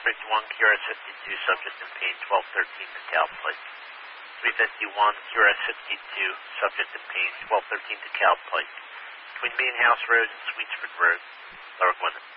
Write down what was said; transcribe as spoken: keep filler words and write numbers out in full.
fifty-one, Q R S fifty-two, subject in pain, twelve thirteen, DeKalb Pike. three fifty-one, Q R S fifty-two, subject in pain, twelve thirteen, DeKalb Pike. Between Main House Road and Sweetsford Road, Lower Gwynedd.